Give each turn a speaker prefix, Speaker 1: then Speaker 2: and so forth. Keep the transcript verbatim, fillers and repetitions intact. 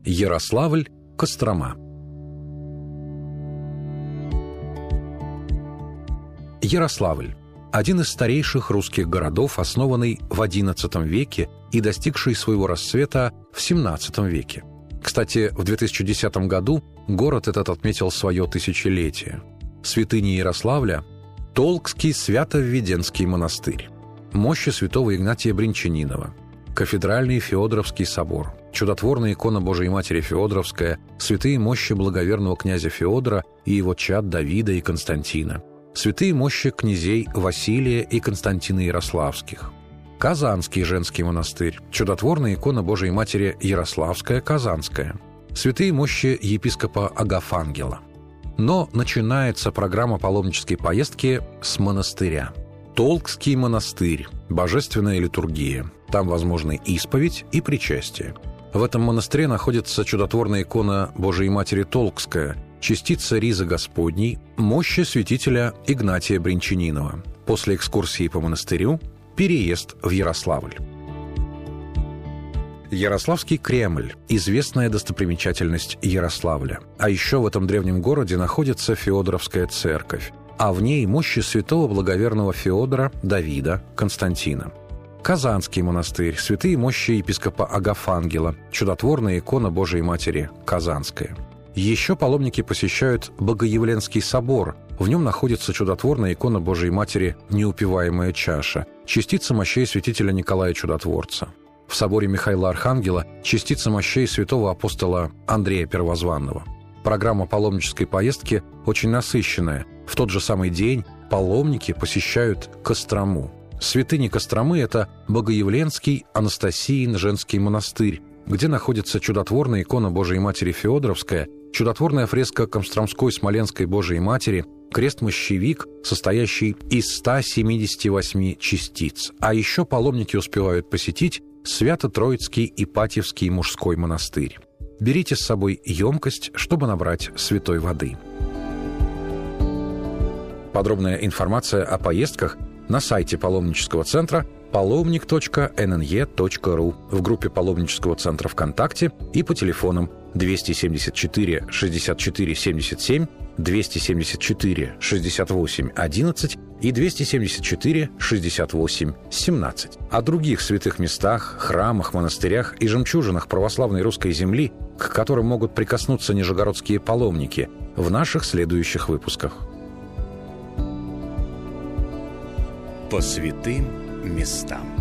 Speaker 1: Ярославль, Кострома. Ярославль – один из старейших русских городов, основанный в одиннадцатом веке и достигший своего расцвета в семнадцатом веке. Кстати, в две тысячи десятом году город этот отметил свое тысячелетие. Святыня Ярославля – Толкский Свято-Введенский монастырь, мощи святого Игнатия Бринчанинова, кафедральный Феодоровский собор, чудотворная икона Божией Матери Феодоровская, святые мощи благоверного князя Феодора и его чад Давида и Константина, святые мощи князей Василия и Константина Ярославских, Казанский женский монастырь, чудотворная икона Божией Матери Ярославская, Казанская, святые мощи епископа Агафангела. Но начинается программа паломнической поездки с монастыря. Толкский монастырь, божественная литургия. Там возможны исповедь и причастие. В этом монастыре находится чудотворная икона Божией Матери Толкская, частица ризы Господней, мощи святителя Игнатия Бринчанинова. После экскурсии по монастырю – переезд в Ярославль. Ярославский Кремль – известная достопримечательность Ярославля. А еще в этом древнем городе находится Феодоровская церковь, а в ней мощи святого благоверного Феодора, Давида, Константина. Казанский монастырь, святые мощи епископа Агафангела, чудотворная икона Божией Матери Казанская. Еще паломники посещают Богоявленский собор. В нем находится чудотворная икона Божией Матери «Неупиваемая чаша», частица мощей святителя Николая Чудотворца. В соборе Михаила Архангела частица мощей святого апостола Андрея Первозванного. Программа паломнической поездки очень насыщенная. В тот же самый день паломники посещают Кострому. Святыня Костромы – это Богоявленский Анастасиин женский монастырь, где находится чудотворная икона Божией Матери Феодоровская, чудотворная фреска Костромской Смоленской Божией Матери, крест-мощевик, состоящий из ста семидесяти восьми частиц. А еще паломники успевают посетить Свято-Троицкий Ипатьевский мужской монастырь. Берите с собой емкость, чтобы набрать святой воды. Подробная информация о поездках на сайте паломнического центра паломник точка эн эн е точка ру, в группе паломнического центра ВКонтакте и по телефонам двести семьдесят четыре шестьдесят четыре семьдесят семь, двести семьдесят четыре шестьдесят восемь одиннадцать и двести семьдесят четыре шестьдесят восемь семнадцать. О других святых местах, храмах, монастырях и жемчужинах православной русской земли, к которым могут прикоснуться нижегородские паломники, в наших следующих выпусках.
Speaker 2: По святым местам.